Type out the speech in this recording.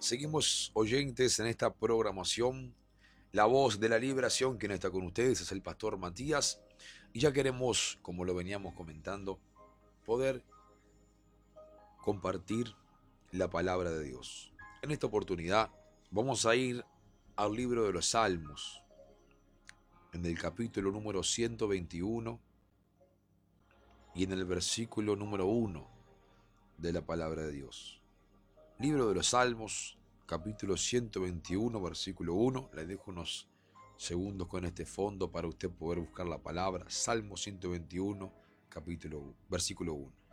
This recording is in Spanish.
Seguimos oyentes en esta programación. La voz de la liberación, quien está con ustedes es el pastor Matías. Y ya queremos, como lo veníamos comentando, poder compartir la palabra de Dios. En esta oportunidad vamos a ir al libro de los Salmos, en el capítulo número 121 y en el versículo número 1 de la palabra de Dios. Libro de los Salmos, capítulo 121, versículo 1. Le dejo unos segundos con este fondo para usted poder buscar la palabra. Salmo 121, versículo 1.